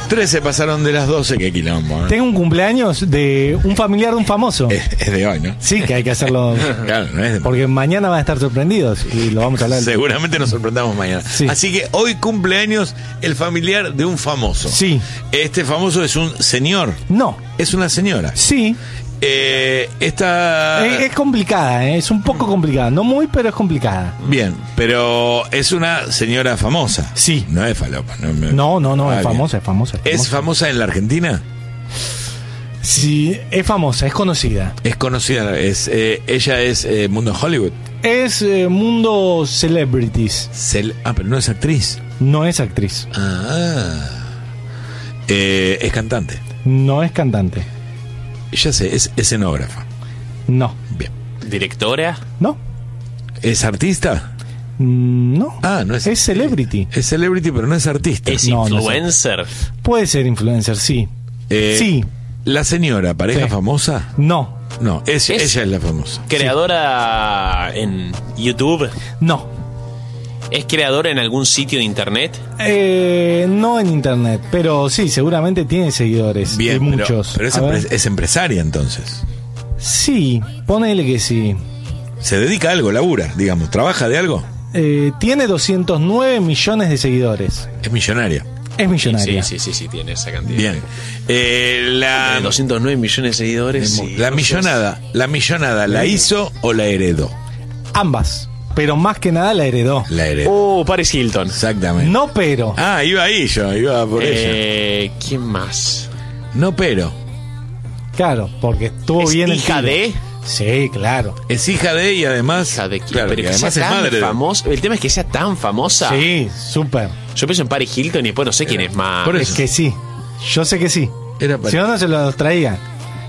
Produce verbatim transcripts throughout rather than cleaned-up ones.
trece pasaron de las doce, qué quilombo, ¿eh? Tengo un cumpleaños de un familiar de un famoso. Es, es de hoy, ¿no? Sí, que hay que hacerlo. Claro, no es de... Porque mañana van a estar sorprendidos y lo vamos a hablar. Seguramente nos sorprendamos mañana. Sí. Así que hoy cumpleaños el familiar de un famoso. Sí. Este famoso es un señor. No. Es una señora. Sí. Eh, esta... Es, es complicada, ¿eh? Es un poco complicada. No muy, pero es complicada. Bien, pero es una señora famosa. Sí. No es falopa. No, me... No, no, no, ah, es, famosa, es famosa, es famosa. ¿Es famosa en la Argentina? Sí, es famosa, es conocida. Es conocida. Es, eh, ella es eh, mundo Hollywood. Es eh, mundo celebrities. Cel... Ah, pero no es actriz. No es actriz. Ah. Eh, es cantante. No es cantante. Ya sé, es escenógrafa. No. Bien. ¿Directora? No. ¿Es artista? No. Ah, no es. Es celebrity. Es celebrity, pero no es artista. ¿Es No, no influencer? Puede ser influencer, sí. Eh, Sí. ¿La señora, pareja Sí. famosa? No. No, es, ¿Es? ella es la famosa. ¿Creadora en YouTube? No. ¿Es creadora en algún sitio de internet? Eh, no en internet, pero sí, seguramente tiene seguidores. Bien, y pero- muchos. Pero, es, A ver. empre- es empresaria entonces. Sí, ponele que sí. Se dedica a algo, labura, digamos. ¿Trabaja de algo? Eh, tiene doscientos nueve millones de seguidores. Es millonaria. Es millonaria. Sí, sí, sí, sí, tiene esa cantidad. Bien. Eh, la, Tiene doscientos nueve millones de seguidores. sí, la no sé. millonada, ¿la millonada la hizo o la heredó? Ambas. Pero más que nada la heredó. La heredó. Oh, Paris Hilton. Exactamente. No pero. Ah, iba ahí yo, iba por ella. Eh, ¿Quién más? No, pero. Claro, porque estuvo ¿Es bien el hija tiro. de? Sí, claro. Es hija de y además. ¿Hija de quién? Claro, Pero y que además sea es tan madre de. famosa. El tema es que sea tan famosa. Sí, súper. Yo pienso en Paris Hilton y después no sé quién es más. Por Es eso. que sí. Yo sé que sí. Era para- Si no, no se los traía.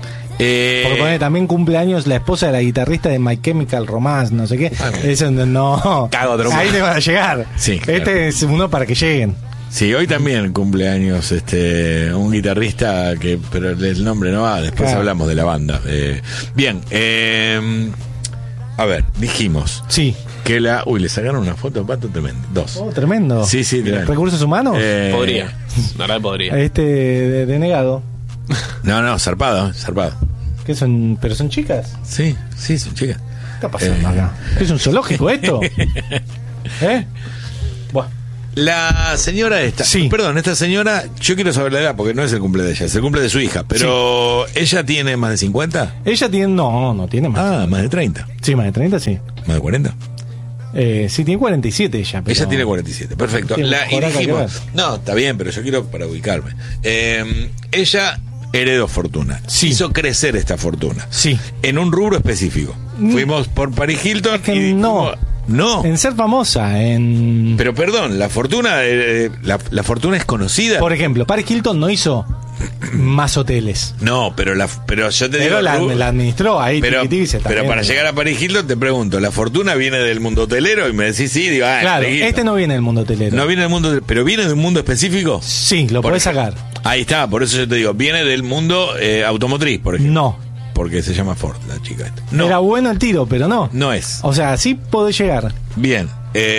Eh, Porque pone, también cumpleaños la esposa de la guitarrista de My Chemical Romance, no sé qué. Ah, Eso no. Cago trompa. Ahí le van a llegar. Sí, Este claro. es uno para que lleguen. Sí, hoy también cumpleaños este un guitarrista que pero el nombre no va, después Claro. hablamos de la banda. Eh, bien, eh, a ver, dijimos Sí. que la... Uy, le sacaron una foto, Pato, tremendo. Dos. Oh, tremendo. Sí, sí, tremendo. ¿Recursos humanos? Eh, Podría. La verdad podría. Este de- denegado. No, no, zarpado, zarpado. ¿Qué son? ¿Pero son chicas? Sí, sí, son chicas. ¿Qué está pasando Eh. acá? ¿Qué es un zoológico esto? ¿Eh? Bueno, La señora esta, Sí. perdón, esta señora, yo quiero saber la edad porque no es el cumple de ella, es el cumple de su hija, pero ella tiene más de cincuenta. ella tiene. No, no tiene más. Ah, más de treinta, Sí, más de treinta, sí. más de cuarenta. Eh, sí, tiene cuarenta y siete ella. Pero... Ella tiene cuarenta y siete, perfecto. Tiene La, y mejor acá dijimos, que no, está bien, pero yo quiero para ubicarme. Eh, ella heredó fortuna, Sí. hizo crecer esta fortuna, Sí. en un rubro específico. Mm. Fuimos por Paris Hilton que y no. fuimos- no. En ser famosa, en. Pero perdón, la fortuna, eh, la, la fortuna es conocida. Por ejemplo, Paris Hilton no hizo más hoteles. No, pero la, pero yo te Pero digo, la, Ru- la administró ahí. pero, tiqui, tiqui, se está pero bien. para llegar a Paris Hilton te pregunto, la fortuna viene del mundo hotelero y me decís sí, digo, ah, Claro, Paris Hilton. este no viene del mundo hotelero. No viene del mundo, pero viene de un mundo específico. Sí, lo Por podés ejemplo. sacar. Ahí está, por eso yo te digo, viene del mundo eh, automotriz, por ejemplo. No. Porque se llama Ford, la chica esta. No, Era bueno el tiro, pero no. no es. O sea, sí podés llegar. Bien,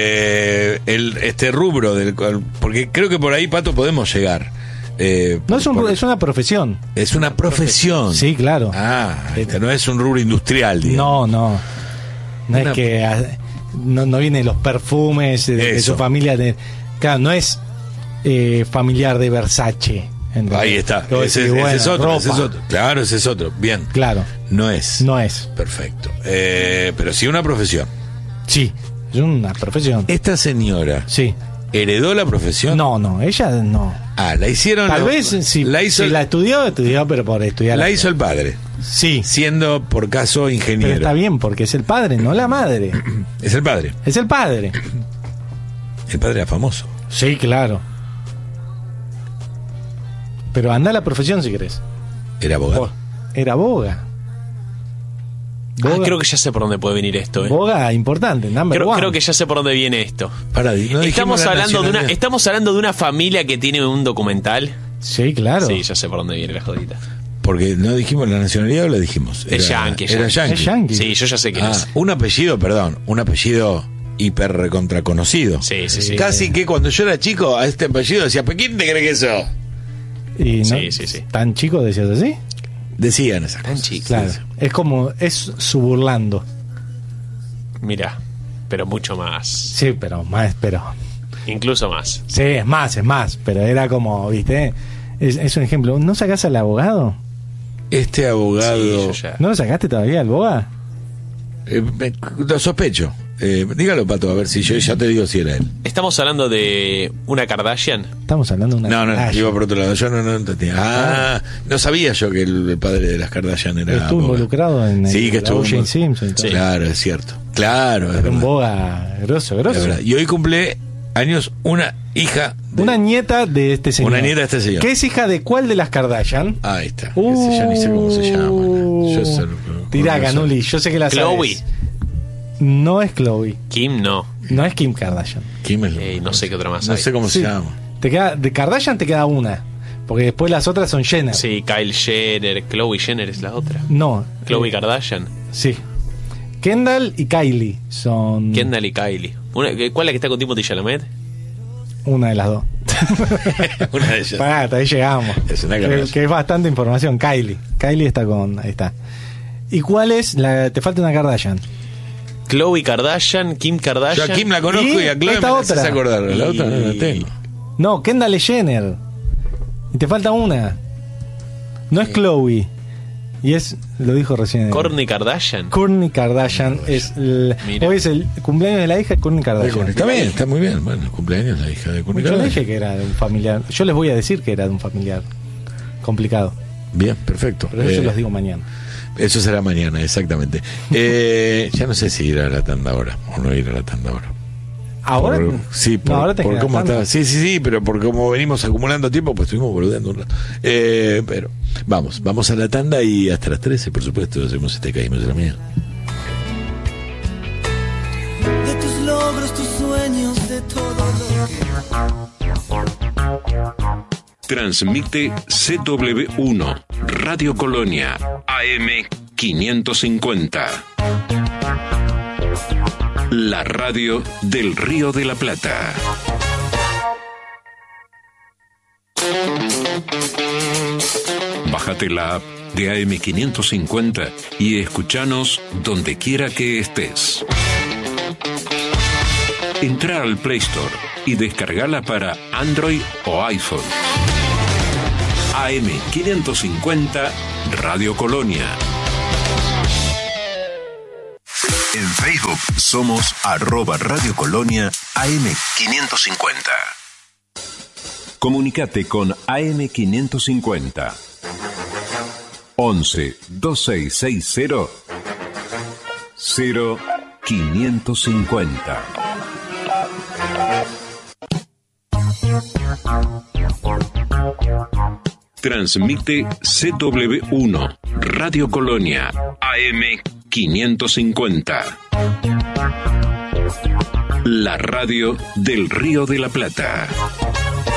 eh, el, este rubro del cual, porque creo que por ahí, Pato, podemos llegar. Eh, No es, un, por- es una profesión. es una profesión. Sí, claro. Ah, este no es un rubro industrial, digamos. No, no. No Una- es que ah, no, no viene de los perfumes de, de Eso. su familia. De, claro, no es eh, familiar de Versace. ¿entendés? Ahí está. Que vos Ese, decís, ese bueno, es otro, ese es ropa. otro. Claro, ese es otro. Bien. Claro, No es. no es. Perfecto. Eh, pero sí una profesión. Sí, es una profesión. Esta señora Sí. heredó la profesión. No, no, ella no. Ah, la hicieron. Tal no, vez si la la, hizo. si la estudió, estudió, pero por estudiar. la hizo el padre, Sí, siendo por caso pero ingeniero. está bien porque es el padre, no la madre. Es el padre. Es el padre. El padre era famoso. Sí, claro. Pero anda a la profesión si querés. Era abogado. Era boga. Ah, Boga, creo que ya sé por dónde puede venir esto. Eh. boga importante, number Creo, one. creo que ya sé por dónde viene esto. Pará, no dijimos estamos la hablando de una, nacionalidad. estamos hablando de una familia que tiene un documental. Sí, claro. Sí, ya sé por dónde viene la jodita. Porque no dijimos la nacionalidad o la dijimos. Es yankee, Era yankee. yankee. Es yankee. Sí, yo ya sé quién Ah, es. un apellido, perdón, un apellido hiper recontra conocido. Sí, sí, sí. Casi que cuando yo era chico a este apellido decía, ¿pero quién te cree que sos? Y no, Sí, sí, sí. ¿Tan chico decías así? Decían esas Tan cosas. chico. Claro. Es como, es su burlando. Mira, pero mucho más. Sí, pero más, pero... Incluso más. Sí, es más, es más. Pero era como, viste, es, es un ejemplo. ¿No sacás al abogado? Este Sí, abogado... yo ya- ¿No lo sacaste todavía al boga? eh, me- lo sospecho. Eh, dígalo, Pato, a ver si yo ya te digo si era él. Estamos hablando de una Kardashian. Estamos hablando de una... No, no, Kardashian. iba por otro lado. Yo no, no entendía. Ah, no sabía yo que el, el padre de las Kardashian era Estuvo abogado. involucrado en el, Sí, que la estuvo O J involucrado. Simpson y todo. Sí. Claro, es cierto. Claro, es Era un verdad. boga grosso, Es grosso. verdad. Y hoy cumple años una hija de... Una nieta de este señor. Una nieta de este señor. ¿Qué es hija de cuál de las Kardashian? Ahí está. Ese ya ni sé cómo se llama. Yo solo- Tirá, no sé. Ganuli, yo sé que la Chloe. sabes. No es Chloe. Kim no. No es Kim Kardashian. ¿Quién es? Ey, no sé qué otra más No hay. sé cómo Sí. se llama. Te queda, de Kardashian te queda una. Porque después las otras son Jenner. Sí, Kyle Jenner, Khloe Jenner es la otra. No. Khloe eh, Kardashian, Sí. Kendall y Kylie son Kendall y Kylie. Una- ¿Cuál es la que está con Timothy Chalamet? una de las dos. Una de ellas. Pará, hasta ahí llegamos. Es una que, Kardashian. que es bastante información. Kylie. Kylie está con. Ahí está. ¿Y cuál es? La, te falta una Kardashian. Khloe Kardashian, Kim Yo Kardashian. a Kim la conozco ¿Y y, a Chloe esta me la haces otra? acordar. La Y- otra no la tengo. No, Kendall es Jenner. Y te falta una. No es Chloe. Y es. Lo dijo recién. Kourtney Kardashian. Kourtney Kardashian es el, Mira. hoy es el cumpleaños de la hija de Kourtney Kardashian. Está bien, está muy bien. Bueno, cumpleaños la hija de Kourtney Yo le Kardashian. dije que era de un familiar. Yo les voy a decir que era de un familiar complicado. Bien, perfecto. Pero eso Eh, se los digo mañana. Eso será mañana, exactamente. Eh, ya no sé si ir a la tanda ahora o no ir a la tanda ahora. Ahora. Por- sí, No, por, ahora te por quedas cómo tanto. estaba. Sí, sí, sí, pero por cómo venimos acumulando tiempo, pues estuvimos boludeando un rato. Eh, pero vamos, vamos a la tanda y hasta las trece, por supuesto, hacemos este caímos de la mía. De tus logros, tus sueños, de todo lo que... Transmite C W uno, Radio Colonia, A M quinientos cincuenta. La radio del Río de la Plata. Bájate la app de A M quinientos cincuenta y escuchanos donde quiera que estés. Entra al Play Store y descargala para Android o iPhone. A M quinientos cincuenta Radio Colonia. En Facebook somos arroba Radio Colonia A M quinientos cincuenta. Comunicate con A M quinientos cincuenta. once veintiséis sesenta cero quinientos cincuenta. Transmite C W uno, Radio Colonia, A M quinientos cincuenta. La radio del Río de la Plata.